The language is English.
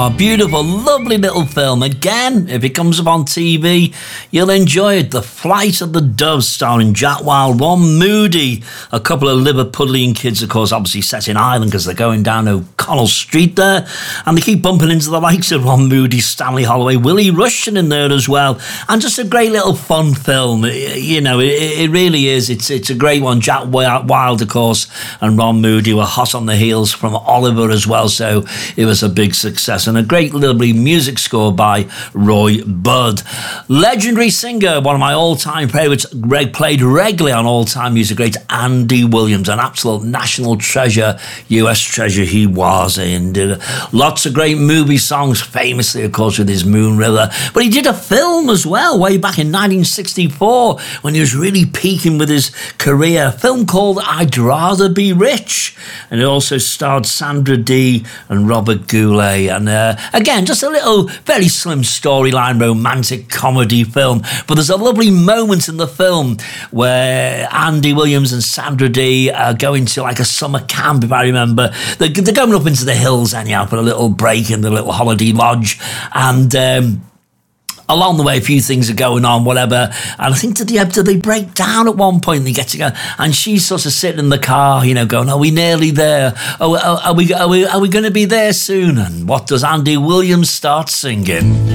Beautiful, lovely little film. Again, if it comes up on TV, you'll enjoy it. The Flight of the Doves, starring Jack Wilde, Ron Moody, a couple of Liverpudlian kids, of course, obviously set in Ireland because they're going down O'Connell Street there, and they keep bumping into the likes of Ron Moody, Stanley Holloway, Willie Rushton in there as well, and just a great little fun film. You know, it really is. It's a great one. Jack Wilde, of course, and Ron Moody were hot on the heels from Oliver as well, so it was a big success, and a great lovely music score by Roy Budd. Legendary singer, one of my all-time favourites, played regularly on all-time music greats, Andy Williams, an absolute national treasure, US treasure he was. And did lots of great movie songs, famously, of course, with his Moon River. But he did a film as well, way back in 1964, when he was really peaking with his career. A film called I'd Rather Be Rich. And it also starred Sandra Dee and Robert Goulet. And again, just a little, very slim storyline, romantic comedy film. But there's a lovely moment in the film where Andy Williams and Sandra Dee are going to like a summer camp, if I remember. They're going up into the hills anyhow for a little break in the little holiday lodge. And along the way, a few things are going on, whatever. And I think, do they break down at one point? And they get to go, and she's sort of sitting in the car, you know, going, "Are we nearly there? Oh, are we going to be there soon?" And what does Andy Williams start singing?